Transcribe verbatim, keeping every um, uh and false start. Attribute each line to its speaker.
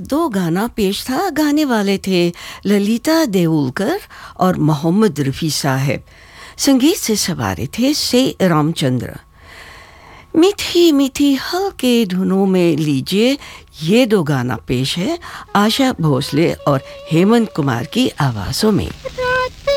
Speaker 1: दो गाना पेश था। गाने वाले थे ललिता देउलकर और मोहम्मद रफ़ी साहब। संगीत से सवारे थे से रामचंद्र। मीठी मीठी हल्के धुनों में लीजिए ये दो गाना पेश है आशा भोसले और हेमंत कुमार की आवाज़ों में।